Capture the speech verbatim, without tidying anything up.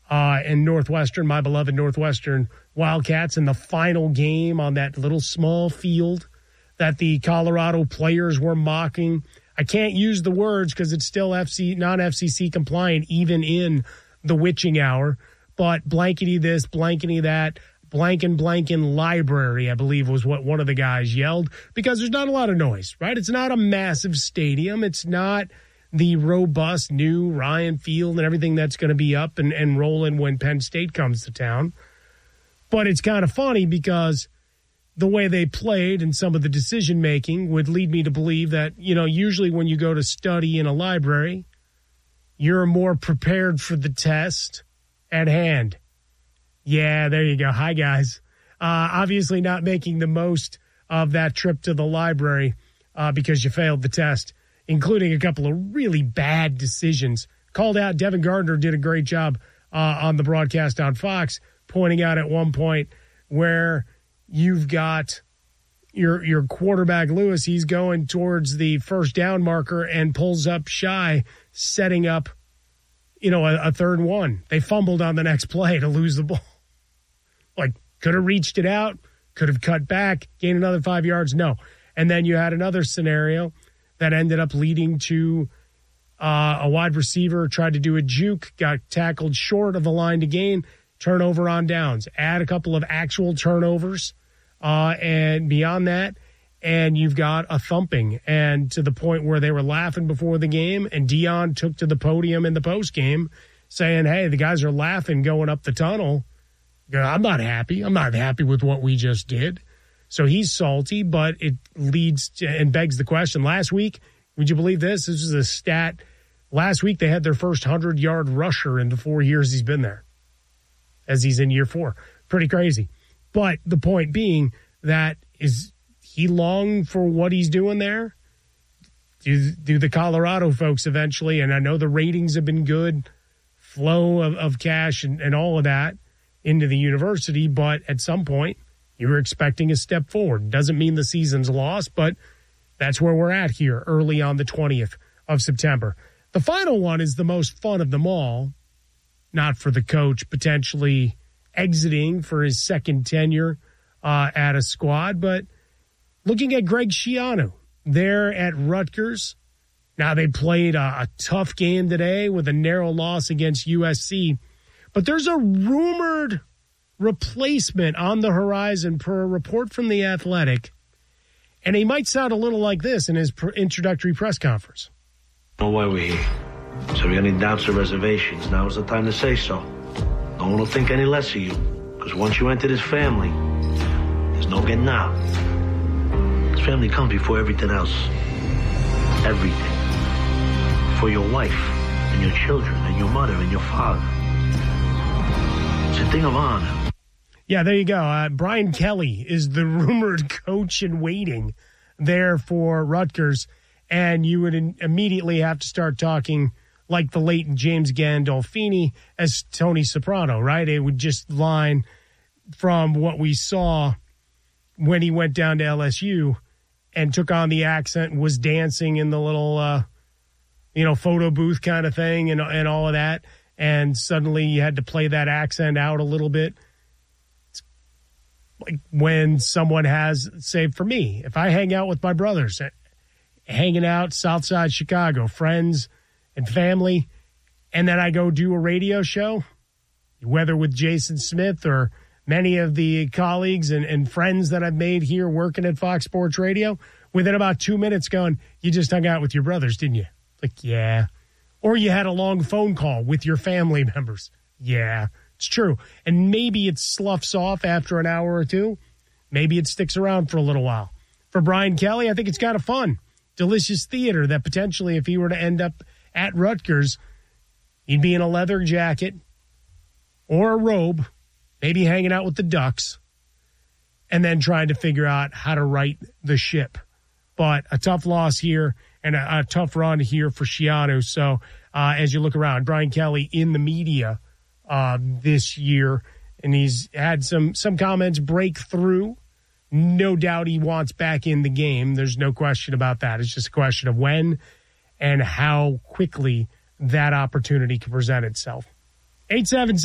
uh, and Northwestern, my beloved Northwestern Wildcats, in the final game on that little small field that the Colorado players were mocking. I can't use the words because it's still F C non-F C C compliant even in the witching hour, but blankety this, blankety that, blankin' blankin' library, I believe was what one of the guys yelled, because there's not a lot of noise, right? It's not a massive stadium. It's not the robust new Ryan Field and everything that's going to be up and, and rolling when Penn State comes to town. But it's kind of funny because the way they played and some of the decision-making would lead me to believe that, you know, usually when you go to study in a library, you're more prepared for the test at hand. Yeah, there you go. Hi, guys. Uh, obviously not making the most of that trip to the library uh, because you failed the test, including a couple of really bad decisions. Called out, Devin Gardner did a great job uh, on the broadcast on Fox, pointing out at one point where you've got your your quarterback, Lewis, he's going towards the first down marker and pulls up shy, setting up, you know, a, a third one. They fumbled on the next play to lose the ball. Like, could have reached it out, could have cut back, gained another five yards. No. And then you had another scenario that ended up leading to uh, a wide receiver tried to do a juke, got tackled short of the line to gain, turnover on downs. Add a couple of actual turnovers, uh, and beyond that, and you've got a thumping. And to the point where they were laughing before the game, and Deion took to the podium in the postgame saying, hey, the guys are laughing going up the tunnel. I'm not happy. I'm not happy with what we just did. So he's salty, but it leads to, and begs the question. Last week, would you believe this? This is a stat. Last week, they had their first hundred-yard rusher in the four years he's been there, as he's in year four. Pretty crazy. But the point being that is he long for what he's doing there? Do, do the Colorado folks eventually, and I know the ratings have been good, flow of, of cash and, and all of that into the university, but at some point, you were expecting a step forward. Doesn't mean the season's lost, but that's where we're at here early on the twentieth of September. The final one is the most fun of them all, not for the coach potentially exiting for his second tenure uh, at a squad, but looking at Greg Schiano there at Rutgers. Now, they played a, a tough game today with a narrow loss against U S C, but there's a rumored replacement on the horizon per a report from The Athletic, and he might sound a little like this in his pr- introductory press conference. Know why we're here. So if you have any doubts or reservations, now's the time to say so. No one will think any less of you, because once you enter this family, there's no getting out. This family comes before everything else. Everything. For your wife and your children and your mother and your father. It's a thing of honor. Yeah, there you go. Uh, Brian Kelly is the rumored coach in waiting there for Rutgers, and you would in- immediately have to start talking like the late James Gandolfini as Tony Soprano, right? It would just line from what we saw when he went down to L S U and took on the accent and was dancing in the little, uh, you know, photo booth kind of thing and and all of that, and suddenly you had to play that accent out a little bit. Like when someone has, say for me, if I hang out with my brothers, hanging out Southside Chicago, friends and family, and then I go do a radio show, whether with Jason Smith or many of the colleagues and, and friends that I've made here working at Fox Sports Radio, within about two minutes going, you just hung out with your brothers, didn't you? Like, yeah. Or you had a long phone call with your family members. Yeah. It's true. And maybe it sloughs off after an hour or two. Maybe it sticks around for a little while. For Brian Kelly, I think it's kind of fun. Delicious theater that potentially, if he were to end up at Rutgers, he'd be in a leather jacket or a robe, maybe hanging out with the Ducks, and then trying to figure out how to right the ship. But a tough loss here and a, a tough run here for Schiano. So uh, as you look around, Brian Kelly in the media Uh, this year, and he's had some some comments break through. No doubt he wants back in the game. There's no question about that. It's just a question of when and how quickly that opportunity can present itself. eight seven